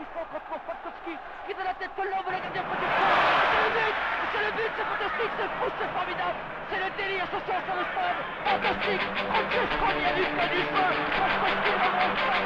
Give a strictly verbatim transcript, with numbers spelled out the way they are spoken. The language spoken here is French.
contre pour Patkowski qui donne la tête que l'homme, le gardien protecteur. C'est le but, c'est le but, c'est fantastique, c'est fou, c'est formidable. C'est le délire ce soir sur le stade. Fantastique, Francesco vient du feu du feu. Patkowski remonte.